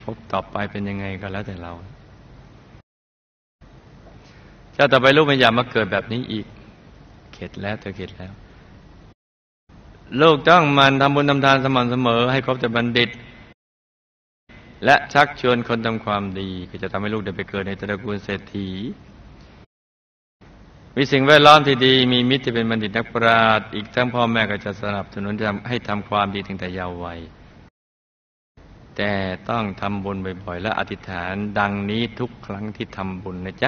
พบต่อไปเป็นยังไงก็แล้วแต่เราชาติต่อไปลูกไม่อยากมาเกิดแบบนี้อีกเข็ดแล้วเธอเข็ดแล้วลูกต้องมันทำบุญทำทานสม่ำเสมอให้ครบแต่บัณฑิตและชักชวนคนทำความดีก็จะทำให้ลูกได้ไปเกิดในตระกูลเศรษฐีมีสิ่งแวดล้อมที่ดีมีมิตรที่เป็นบัณฑิตนักปราชญ์อีกทั้งพ่อแม่ก็จะสนับสนุนให้ทำความดีตั้งแต่เยาว์วัยแต่ต้องทำบุญบ่อยๆและอธิษฐานดังนี้ทุกครั้งที่ทำบุญนะจ๊ะ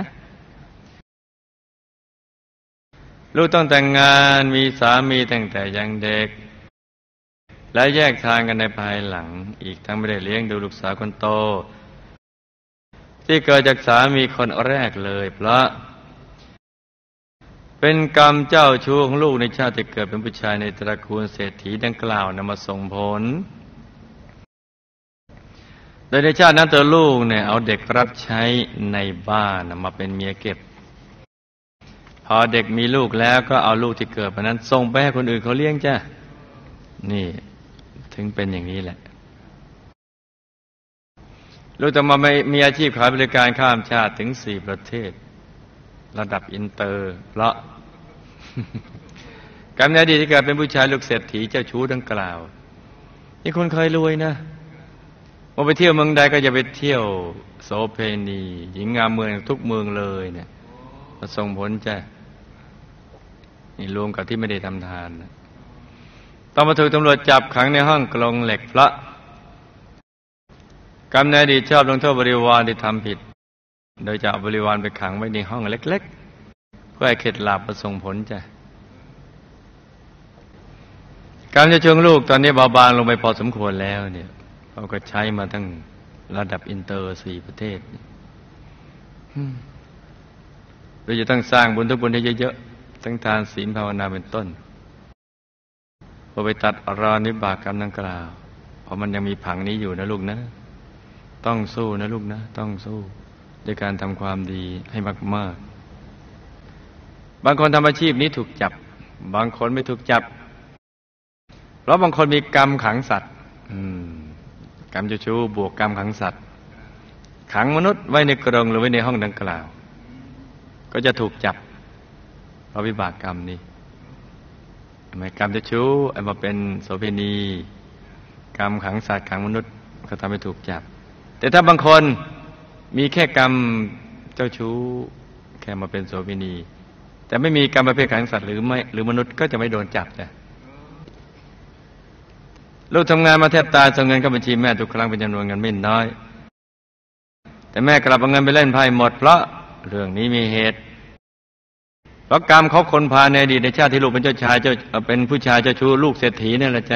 ลูกต้องแต่งงานมีสามีตั้งแต่ยังเด็กและแยกทางกันในภายหลังอีกทั้งไม่ได้เลี้ยงดูลูกสาวคนโตที่เกิดจากสามีคนแรกเลยเพราะเป็นกรรมเจ้าชู้ของลูกในชาติที่เกิดเป็นผู้ชายในตระกูลเศรษฐีดังกล่าวนำมาส่งผลโดยในชาตินั้นตัวลูกเนี่ยเอาเด็กรับใช้ในบ้านมาเป็นเมียเก็บพอเด็กมีลูกแล้วก็เอาลูกที่เกิดมานั้นส่งไปให้คนอื่นเขาเลี้ยงจ้ะนี่ถึงเป็นอย่างนี้แหละลูกต้องมามีอาชีพขายบริการข้ามชาติถึง4 ประเทศระดับอินเตอร์เพราะ กรรมในอดีตที่เกิดเป็นผู้ชายลูกเศรษฐีเจ้าชู้ดังกล่าวนี่คนเคยรวยนะพอไปเที่ยวเมืองใดก็จะไปเที่ยวโสเภณีหญิงงามเมืองทุกเมืองเลยเนี่ยมาส่งผลจ้ะนี่รวมกับที่ไม่ได้ทำทานนะต้องมาถูกตำรวจจับขังในห้องกรงเหล็กเพราะกรรมในอดีตชอบลงโทษบริวารที่ทำผิดโดยจะเอาบริวารไปขังไว้ในห้องเล็กๆเพื่อให้เข็ดหลาบประส่งผลจ้ะการจะชงลูกตอนนี้เบาบางลงไปพอสมควรแล้วเนี่ยเขาก็ใช้มาทั้งระดับอินเตอร์4 ประเทศเราจะต้องสร้างบุญทุกบุญให้เยอะๆทั้งทานศีลภาวนาเป็นต้นพอไปตัดอรนิบากกรรมดังกล่าวเพราะมันยังมีผังนี้อยู่นะลูกนะต้องสู้นะลูกนะต้องสู้ด้วยการทำความดีให้มากๆบางคนทำอาชีพนี้ถูกจับบางคนไม่ถูกจับเพราะบางคนมีกรรมขังสัตว์กรรมเจ้าชู้บวกกรรมขังสัตว์ขังมนุษย์ไว้ในกรงหรือไว้ในห้องดังกล่าวก็จะถูกจับเพราะวิบากกรรมนี้ทำไมกรรมเจ้าชู้เอามาเป็นโสเภณีกรรมขังสัตว์ขังมนุษย์ก็ทำให้ถูกจับแต่ถ้าบางคนมีแค่กรรมเจ้าชู้แค่มาเป็นโสเภณีแต่ไม่มีกรรมประเภทขังสัตว์หรือมนุษย์ก็จะไม่โดนจับจ้ะลูกทำงานมาแทบตายส่งเงินเข้าบัญชีแม่ทุกครั้งเป็นจำนวนเงินไม่น้อยแต่แม่กลับเอาเงินไปเล่นไพ่หมดเพราะเรื่องนี้มีเหตุเพราะกรรมเขาคนพาในอดีตในชาติที่ลูกเป็นเจ้าชายเป็นผู้ชายเจ้าชู้ลูกเศรษฐีนั่นแหละจ้ะ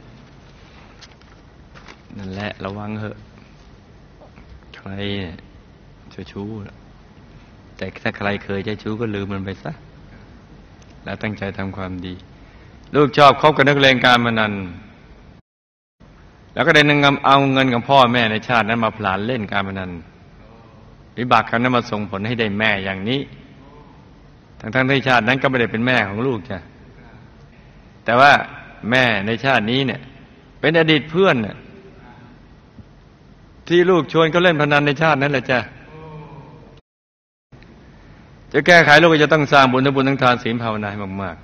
นั่นแหละระวังเถอะใครเจ้าชู้แต่ถ้าใครเคยเจ้าชู้ก็ลืมมันไปซะแล้วตั้งใจทำความดีลูกชอบคบกับนักเลงการพนันแล้วก็ได้นำเอาเงินของพ่อแม่ในชาตินั้นมาผลาญเล่นการพนันวิบากกรรมนั้นมาส่งผลให้ได้แม่อย่างนี้ทั้งที่ชาตินั้นก็ไม่ได้เป็นแม่ของลูกจ้ะแต่ว่าแม่ในชาตินี้เนี่ยเป็นอดีตเพื่อนเนี่ยที่ลูกชวนเขาเล่นพนันในชาตินั้นแหละจ้ะจะแก้ไขลูกก็จะต้องสร้างบุญทั้งบุญทั้งทานศีลภาวนาให้มากๆ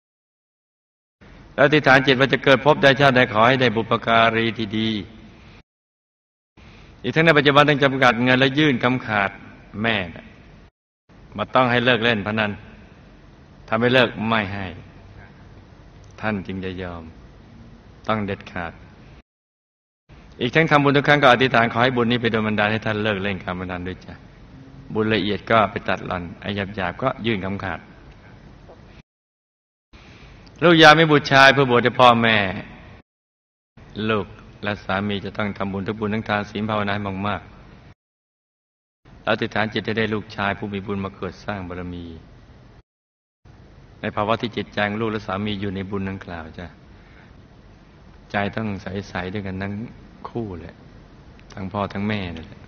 แล้วอธิษฐานจิตว่าจะเกิดพบใดชาติใดขอให้ได้บุพการีที่ดีอีกทั้งในปัจจุบันต้องจำกัดเงินและยื่นคำขาดแม่มาต้องให้เลิกเล่นพนันถ้าไม่เลิกไม่ให้ท่านจึงจะยอมต้องเด็ดขาดอีกทั้งทำบุญทุกครั้งก็อธิษฐานขอให้บุญนี้ไปโดนบันดาลให้ท่านเลิกเล่นการพนันด้วยจ้ะบุญละเอียดก็ไปตัดหล่อนไอ้หยาบๆก็ยื่นคำขาดลูกยามไม่บุตรชายเพื่อบวชให้พ่อแม่ลูกและสามีจะต้องทำบุญทุกบุญทั้งทานศีลภาวนาให้มากๆแล้วอธิษฐานจิตให้ได้ลูกชายผู้มีบุญมาเกิดสร้างบารมีในภาวะที่จิตใจของลูกและสามีอยู่ในบุญดังกล่าวจ้ะใจต้องใสๆด้วยกันทั้งคู่เลยทั้งพ่อทั้งแม่นั่นแหละ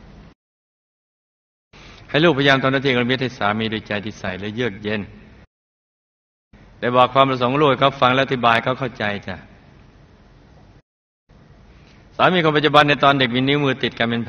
ให้ลูกพยายามทำหน้าที่การเลี้ยงให้สามีด้วยใจที่ใสและเยือกเย็นได้บอกความประสงค์ลูกให้เขาฟังและอธิบายเขาเข้าใจจ้ะสามีคนปัจจุบันในตอนเด็กมีนิ้วมือติดกันเป็น